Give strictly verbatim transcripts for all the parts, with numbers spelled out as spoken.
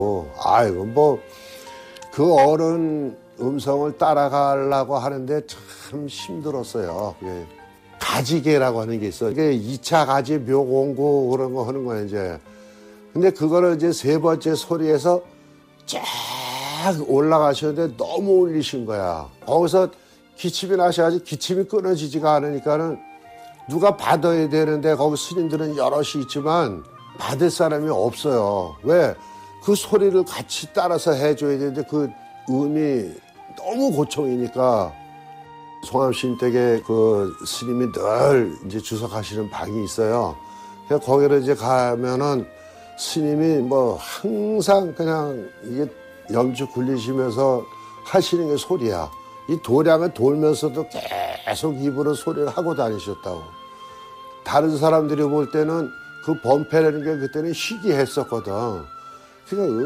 아이고 뭐 그 어른 음성을 따라가려고 하는데 참 힘들었어요. 그게 가지개라고 하는 게 있어. 이게 이 차 가지 묘공고 그런 거 하는 거예요 이제. 근데 그거를 이제 세 번째 소리에서 쫙 올라가셨는데 너무 울리신 거야. 거기서 기침이 나셔가지고 기침이 끊어지지가 않으니까는 누가 받아야 되는데 거기 스님들은 여럿이 있지만 받을 사람이 없어요. 왜? 그 소리를 같이 따라서 해줘야 되는데 그 음이 너무 고통이니까. 송암신 댁에 그 스님이 늘 이제 주석하시는 방이 있어요. 그래서 거기를 이제 가면은 스님이 뭐 항상 그냥 이게 염주 굴리시면서 하시는 게 소리야. 이 도량을 돌면서도 계속 입으로 소리를 하고 다니셨다고. 다른 사람들이 볼 때는 그 범패라는 게 그때는 희귀했었거든. 그러니까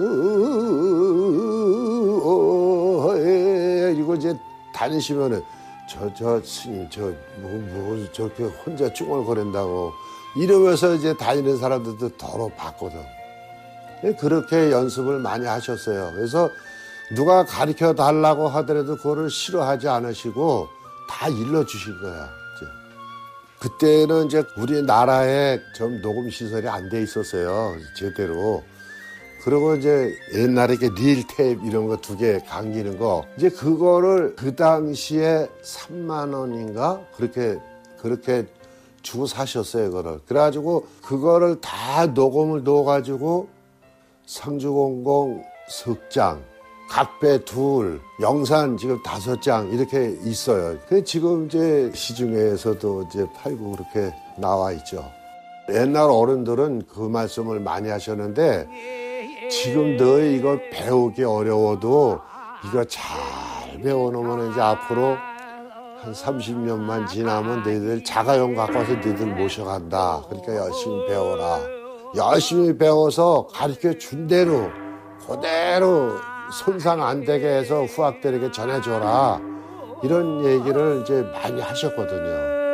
이거 이제 다니시면은 저 저 스님 저 뭐 뭐 저렇게 혼자 쭝얼거린다고 이러면서 이제 다니는 사람들도 더러 봤거든. 그렇게 연습을 많이 하셨어요. 그래서 누가 가르쳐 달라고 하더라도 그거를 싫어하지 않으시고 다 일러주신 거야. 이제. 그때는 이제 우리나라에 좀 녹음 시설이 안 돼 있었어요. 제대로. 그리고 이제 옛날에 이렇게 릴 테이프 이런 거 두 개 감기는 거 이제 그거를 그 당시에 삼만 원인가 그렇게 그렇게 주고 사셨어요. 그거를. 그래가지고 그거를 다 녹음을 넣어가지고 상주공공 석 장, 각배 둘, 영산 지금 다섯 장 이렇게 있어요. 그 지금 이제 시중에서도 이제 팔고 그렇게 나와 있죠. 옛날 어른들은 그 말씀을 많이 하셨는데 지금 너희 이거 배우기 어려워도 이거 잘 배워놓으면 이제 앞으로 한 삼십 년만 지나면 너희들 자가용 갖고 와서 너희들 모셔간다. 그러니까 열심히 배워라. 열심히 배워서 가르쳐 준 대로 그대로 손상 안 되게 해서 후학들에게 전해줘라. 이런 얘기를 이제 많이 하셨거든요.